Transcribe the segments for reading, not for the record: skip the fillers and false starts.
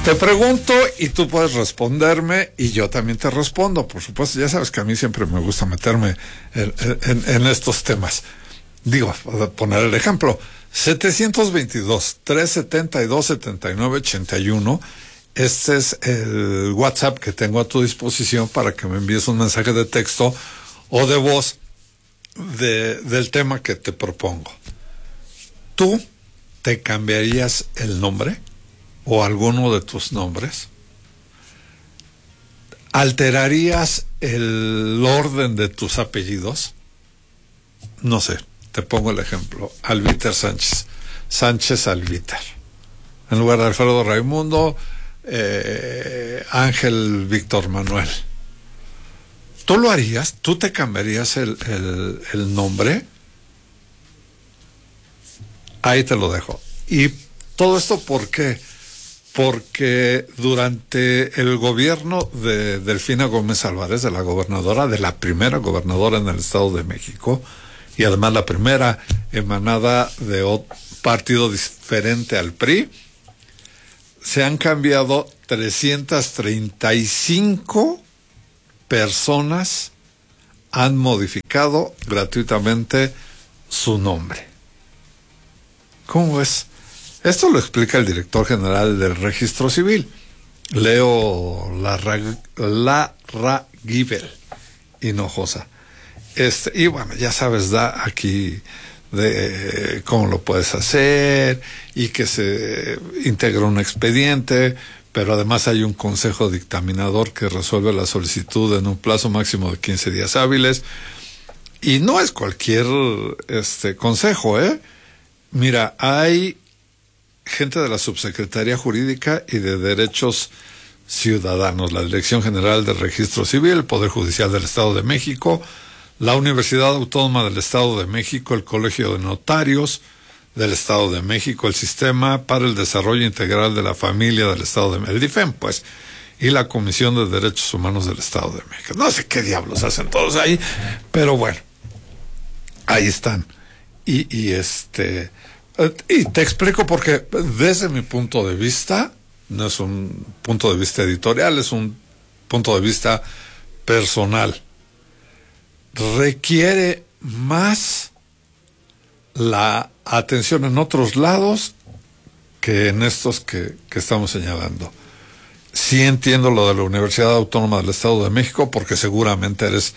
Te pregunto y tú puedes responderme y yo también te respondo. Por supuesto, ya sabes que a mí siempre me gusta meterme en estos temas. Digo, para poner el ejemplo, 722-372-7981. Este es el WhatsApp que tengo a tu disposición para que me envíes un mensaje de texto o de voz del tema que te propongo. ¿Tú te cambiarías el nombre o alguno de tus nombres? ¿Alterarías el orden de tus apellidos? No sé, te pongo el ejemplo. Albiter Sánchez. Sánchez Albiter. En lugar de Alfredo Raimundo, Ángel Víctor Manuel. ¿Tú lo harías? ¿Tú te cambiarías el nombre? Ahí te lo dejo. Y todo esto, ¿por qué? Porque durante el gobierno de Delfina Gómez Álvarez, de la gobernadora, de la primera gobernadora en el Estado de México, y además la primera emanada de otro partido diferente al PRI, se han cambiado 335 personas, han modificado gratuitamente su nombre. ¿Cómo ves? Esto lo explica el director general del Registro Civil, Leo Larraguibel Hinojosa. Y bueno, ya sabes, da aquí de cómo lo puedes hacer y que se integra un expediente, pero además hay un consejo dictaminador que resuelve la solicitud en un plazo máximo de 15 días hábiles. Y no es cualquier consejo, ¿eh? Mira, hay gente de la Subsecretaría Jurídica y de Derechos Ciudadanos, la Dirección General del Registro Civil, el Poder Judicial del Estado de México, la Universidad Autónoma del Estado de México, el Colegio de Notarios del Estado de México, el Sistema para el Desarrollo Integral de la Familia del Estado de México, el DIFEM, pues, y la Comisión de Derechos Humanos del Estado de México. No sé qué diablos hacen todos ahí, pero bueno, ahí están. Y te explico porque desde mi punto de vista, no es un punto de vista editorial, es un punto de vista personal. Requiere más la atención en otros lados que en estos que estamos señalando. Sí entiendo lo de la Universidad Autónoma del Estado de México, porque seguramente eres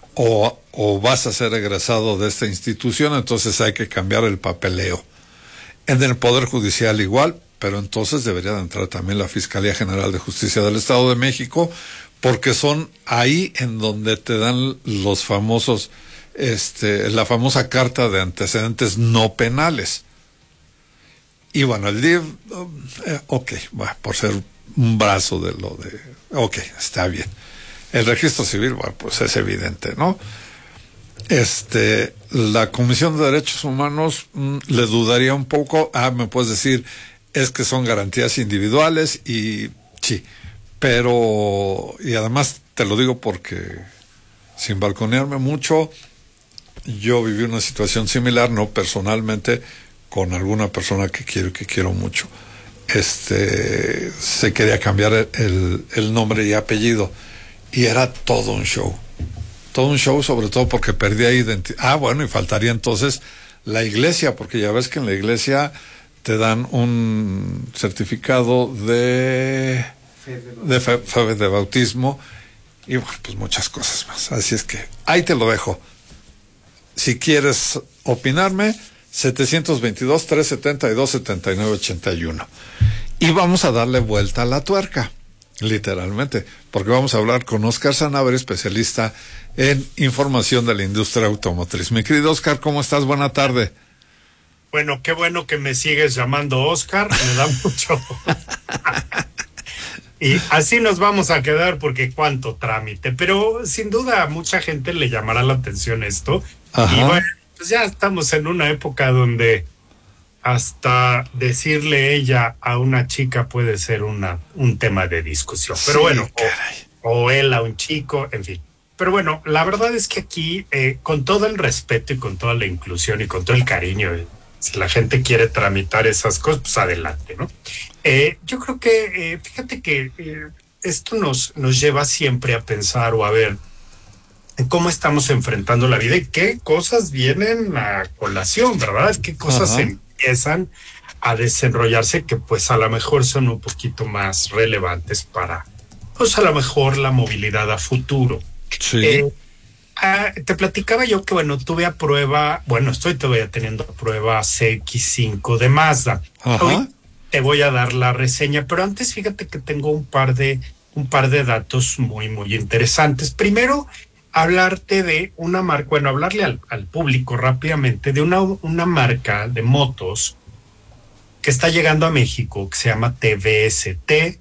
o vas a ser egresado de esta institución, entonces hay que cambiar el papeleo. En el Poder Judicial igual, pero entonces debería de entrar también la Fiscalía General de Justicia del Estado de México, porque son ahí en donde te dan los famosos, la famosa carta de antecedentes no penales. Y bueno, el DIF, bueno, por ser un brazo de lo de, está bien. El Registro Civil, bueno, pues es evidente, ¿no? La Comisión de Derechos Humanos le dudaría un poco. Me puedes decir, es que son garantías individuales y sí, pero, y además te lo digo porque, sin balconearme mucho, yo viví una situación similar, no personalmente, con alguna persona que quiero mucho. Se quería cambiar el nombre y apellido y era todo un show, sobre todo porque perdía identidad. Bueno, y faltaría entonces la iglesia, porque ya ves que en la iglesia te dan un certificado de fe de bautismo y bueno, pues muchas cosas más. Así es que ahí te lo dejo. Si quieres opinarme, 722-372-7981. Y vamos a darle vuelta a la tuerca, literalmente, porque vamos a hablar con Óscar Sanabria, especialista en información de la industria automotriz. Mi querido Óscar, ¿cómo estás? Buena tarde. Bueno, qué bueno que me sigues llamando Óscar, me da mucho. Y así nos vamos a quedar porque cuánto trámite, pero sin duda a mucha gente le llamará la atención esto. Ajá. Y bueno, pues ya estamos en una época donde hasta decirle ella a una chica puede ser un tema de discusión. Pero sí, bueno, o él a un chico, en fin. Pero bueno, la verdad es que aquí, con todo el respeto y con toda la inclusión y con todo el cariño Si la gente quiere tramitar esas cosas, pues adelante, ¿no? Yo creo que, fíjate que esto nos lleva siempre a pensar o a ver en cómo estamos enfrentando la vida y qué cosas vienen a colación, ¿verdad? Qué cosas empiezan a desenrollarse que pues a lo mejor son un poquito más relevantes para, pues a lo mejor la movilidad a futuro. Sí. Te platicaba yo que, bueno, estoy todavía teniendo a prueba CX5 de Mazda. Hoy te voy a dar la reseña, pero antes fíjate que tengo un par de datos muy, muy interesantes. Primero, hablarte de una marca, bueno, hablarle al público rápidamente de una marca de motos que está llegando a México, que se llama TVS.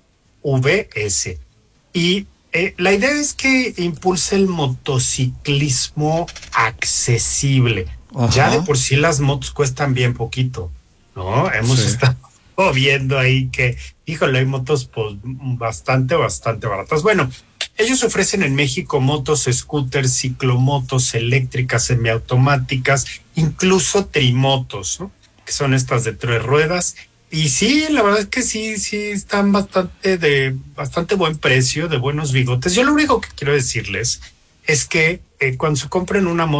Y la idea es que impulse el motociclismo accesible. Ya de por sí las motos cuestan bien poquito, ¿no? Hemos estado viendo ahí que, híjole, hay motos pues bastante baratas. Bueno, ellos ofrecen en México motos, scooters, ciclomotos eléctricas, semiautomáticas, incluso trimotos, ¿no? Que son estas de 3 ruedas. Y sí, la verdad es que sí están bastante buen precio, de buenos bigotes. Yo lo único que quiero decirles es que cuando se compren una moto